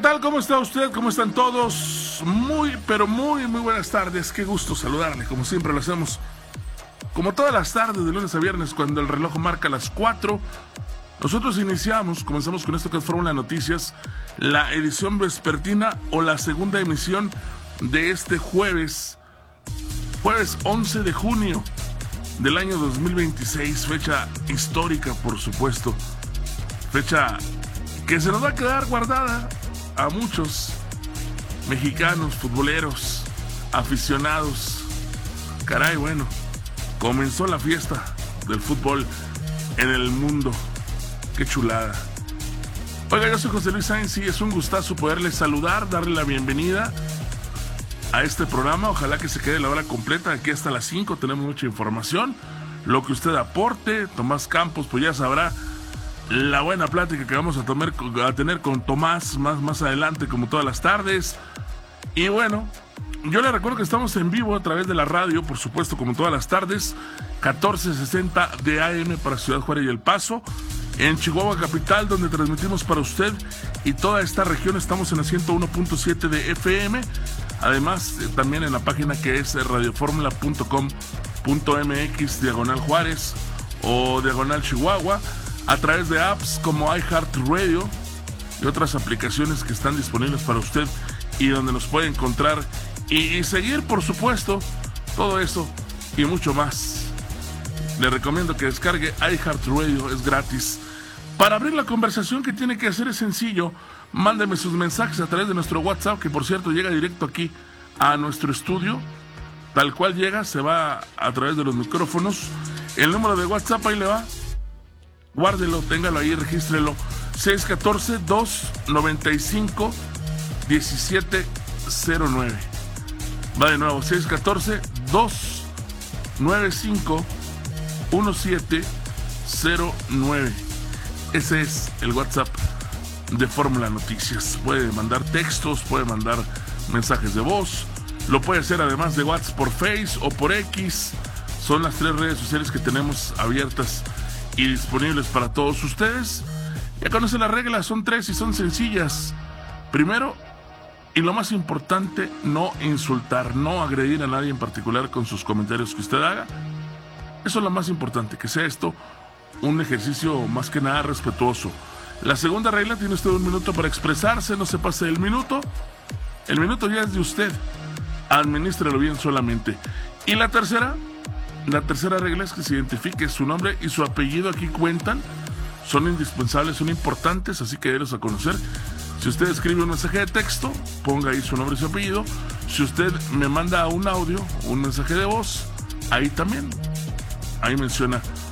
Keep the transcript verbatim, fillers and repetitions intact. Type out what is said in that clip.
tal? ¿Cómo está usted? ¿Cómo están todos? Muy, pero muy, muy buenas tardes. Qué gusto saludarle, como siempre lo hacemos. Como todas las tardes, de lunes a viernes, cuando el reloj marca las cuatro, nosotros iniciamos, comenzamos con esto que es Fórmula Noticias, la edición vespertina o la segunda emisión de este jueves, jueves once de junio del año dos mil veintiséis, fecha histórica, por supuesto, fecha que se nos va a quedar guardada a muchos mexicanos, futboleros, aficionados. Caray, bueno, comenzó la fiesta del fútbol en el mundo. Qué chulada. Oiga, yo soy José Luis Sáenz y es un gustazo poderle saludar, darle la bienvenida a este programa. Ojalá que se quede la hora completa. Aquí hasta las cinco tenemos mucha información. Lo que usted aporte. Tomás Campos, pues ya sabrá la buena plática que vamos a, tomar, a tener con Tomás más, más adelante, como todas las tardes. Y bueno, yo le recuerdo que estamos en vivo a través de la radio, por supuesto, como todas las tardes, catorce sesenta de A M para Ciudad Juárez y El Paso. En Chihuahua capital, donde transmitimos para usted y toda esta región, estamos en la ciento uno punto siete de F M. Además, eh, también en la página que es radioformula punto com punto m x, diagonal Juárez o diagonal Chihuahua, a través de apps como iHeartRadio y otras aplicaciones que están disponibles para usted y donde nos puede encontrar y, y seguir, por supuesto, todo eso y mucho más. Le recomiendo que descargue iHeartRadio, es gratis. Para abrir la conversación, que tiene que hacer es sencillo. Mándeme sus mensajes a través de nuestro WhatsApp, que por cierto llega directo aquí a nuestro estudio. Tal cual llega, se va a través de los micrófonos. El número de WhatsApp, ahí le va. Guárdelo, téngalo ahí, regístrelo. seis uno cuatro, dos nueve cinco, uno siete cero nueve. Va de nuevo, seis uno cuatro, dos nueve cinco, uno siete cero nueve. Ese es el WhatsApp de Fórmula Noticias. Puede mandar textos, puede mandar mensajes de voz. Lo puede hacer además de WhatsApp por Face o por X. Son las tres redes sociales que tenemos abiertas y disponibles para todos ustedes. Ya conocen las reglas, son tres y son sencillas. Primero, y lo más importante, no insultar, no agredir a nadie en particular con sus comentarios que usted haga. Eso es lo más importante, que sea esto un ejercicio más que nada respetuoso. La segunda regla, tiene usted un minuto para expresarse, no se pase el minuto. El minuto ya es de usted, administrelo bien solamente. Y la tercera, la tercera regla es que se identifique su nombre y su apellido. Aquí cuentan, son indispensables, son importantes, así que délos a conocer. Si usted escribe un mensaje de texto, ponga ahí su nombre y su apellido. Si usted me manda un audio, un mensaje de voz, ahí también, ahí menciona